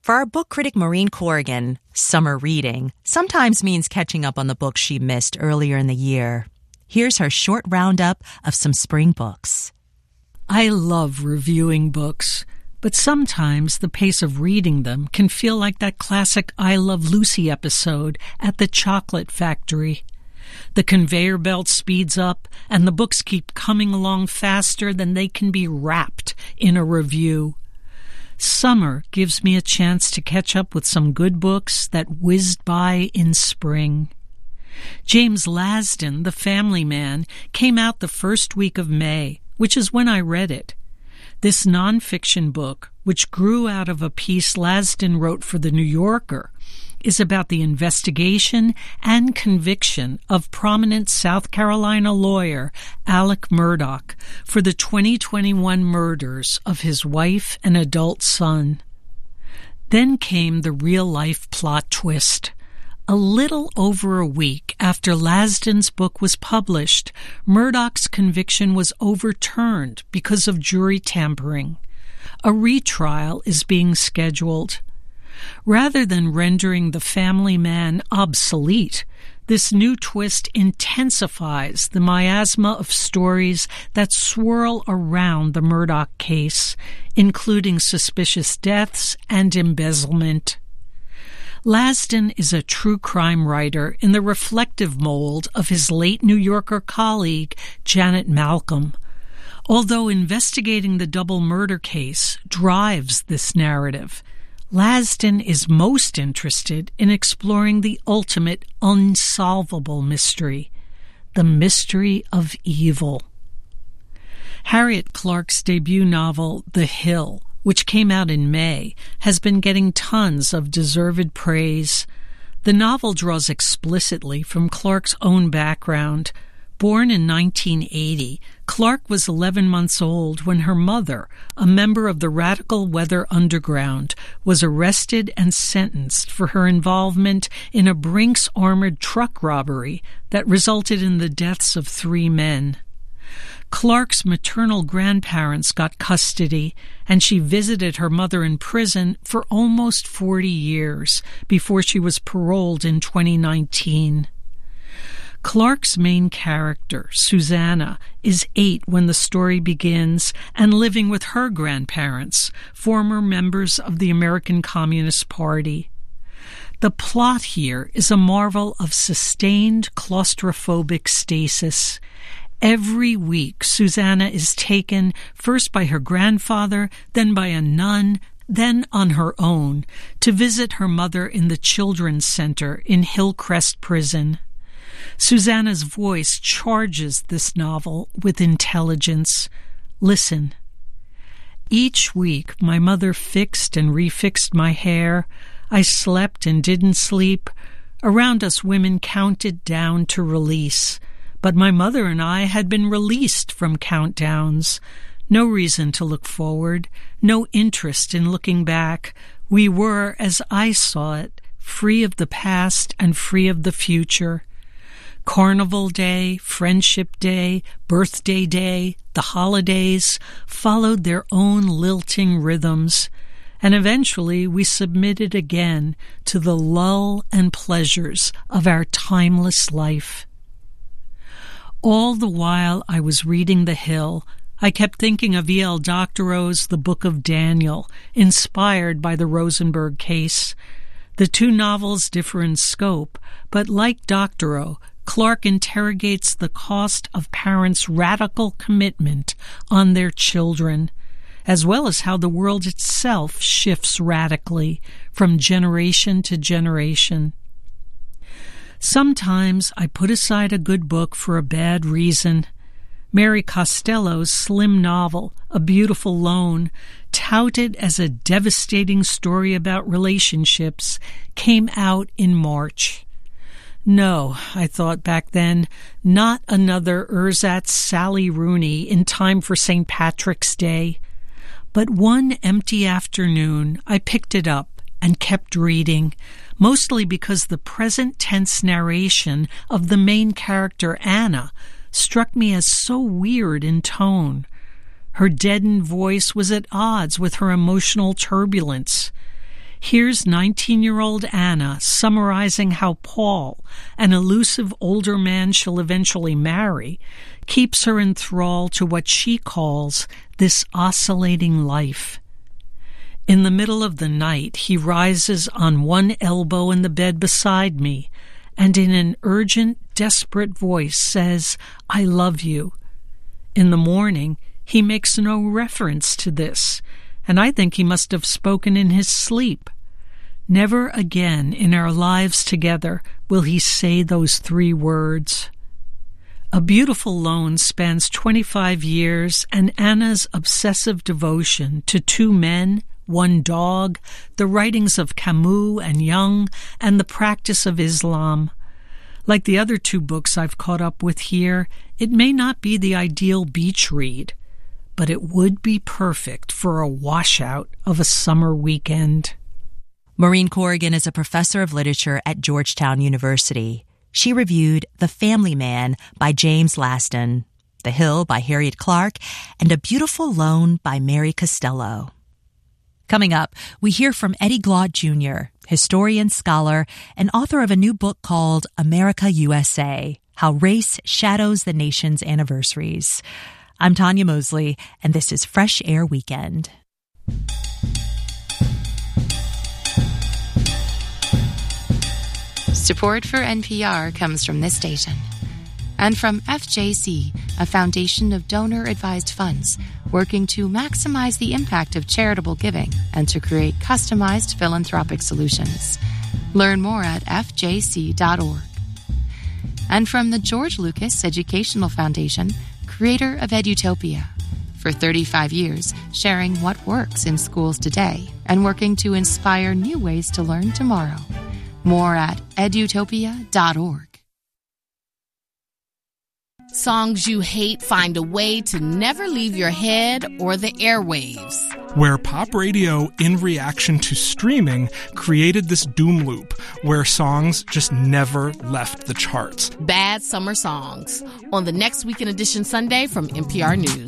For our book critic Maureen Corrigan, summer reading sometimes means catching up on the books she missed earlier in the year. Here's her short roundup of some spring books. I love reviewing books, but sometimes the pace of reading them can feel like that classic I Love Lucy episode at the chocolate factory. The conveyor belt speeds up, and the books keep coming along faster than they can be wrapped in a review. Summer gives me a chance to catch up with some good books that whizzed by in spring. James Lasdon, The Family Man, came out the first week of May, which is when I read it. This nonfiction book, which grew out of a piece Lasdon wrote for The New Yorker, is about the investigation and conviction of prominent South Carolina lawyer Alec Murdaugh for the 2021 murders of his wife and adult son. Then came the real-life plot twist. A little over a week after Lasdon's book was published, Murdaugh's conviction was overturned because of jury tampering. A retrial is being scheduled. Rather than rendering The Family Man obsolete, this new twist intensifies the miasma of stories that swirl around the Murdaugh case, including suspicious deaths and embezzlement. Lasdon is a true crime writer in the reflective mold of his late New Yorker colleague, Janet Malcolm. Although investigating the double murder case drives this narrative, Lasdon is most interested in exploring the ultimate unsolvable mystery, the mystery of evil. Harriet Clark's debut novel, The Hill, which came out in May, has been getting tons of deserved praise. The novel draws explicitly from Clark's own background. Born in 1980, Clark was 11 months old when her mother, a member of the Radical Weather Underground, was arrested and sentenced for her involvement in a Brinks armored truck robbery that resulted in the deaths of 3 men. Clark's maternal grandparents got custody, and she visited her mother in prison for almost 40 years before she was paroled in 2019. Clark's main character, Susanna, is 8 when the story begins and living with her grandparents, former members of the American Communist Party. The plot here is a marvel of sustained claustrophobic stasis. Every week, Susanna is taken first by her grandfather, then by a nun, then on her own, to visit her mother in the Children's Center in Hillcrest Prison. Susanna's voice charges this novel with intelligence. Listen. Each week, my mother fixed and refixed my hair. I slept and didn't sleep. Around us, women counted down to release. But my mother and I had been released from countdowns. No reason to look forward, no interest in looking back. We were, as I saw it, free of the past and free of the future. Carnival Day, Friendship Day, Birthday Day, the holidays followed their own lilting rhythms, and eventually we submitted again to the lull and pleasures of our timeless life. All the while I was reading The Hill, I kept thinking of E.L. Doctorow's The Book of Daniel, inspired by the Rosenberg case. The 2 novels differ in scope, but like Doctorow, Clark interrogates the cost of parents' radical commitment on their children, as well as how the world itself shifts radically from generation to generation. Sometimes I put aside a good book for a bad reason. Mary Costello's slim novel, A Beautiful Loan, touted as a devastating story about relationships, came out in March. No, I thought back then, not another ersatz Sally Rooney in time for St. Patrick's Day. But one empty afternoon, I picked it up and kept reading, mostly because the present tense narration of the main character, Anna, struck me as so weird in tone. Her deadened voice was at odds with her emotional turbulence. Here's 19-year-old Anna summarizing how Paul, an elusive older man she'll eventually marry, keeps her enthralled to what she calls this oscillating life. In the middle of the night, he rises on one elbow in the bed beside me and in an urgent, desperate voice says, "I love you." In the morning, he makes no reference to this, and I think he must have spoken in his sleep. Never again in our lives together will he say those 3 words. A Beautiful Loan spans 25 years, and Anna's obsessive devotion to 2 men, 1 dog, the writings of Camus and Jung, and the practice of Islam. Like the other 2 books I've caught up with here, it may not be the ideal beach read, but it would be perfect for a washout of a summer weekend. Maureen Corrigan is a professor of literature at Georgetown University. She reviewed The Family Man by James Laston, The Hill by Harriet Clark, and A Beautiful Loan by Mary Costello. Coming up, we hear from Eddie Glaude Jr., historian, scholar, and author of a new book called America USA, How Race Shadows the Nation's Anniversaries. I'm Tanya Mosley, and this is Fresh Air Weekend. Support for NPR comes from this station and from FJC, a foundation of donor-advised funds working to maximize the impact of charitable giving and to create customized philanthropic solutions. Learn more at fjc.org. And from the George Lucas Educational Foundation, creator of Edutopia. For 35 years, sharing what works in schools today and working to inspire new ways to learn tomorrow. More at edutopia.org. Songs you hate find a way to never leave your head or the airwaves. Where pop radio, in reaction to streaming, created this doom loop where songs just never left the charts. Bad Summer Songs on the Next Weekend Edition Sunday from NPR News.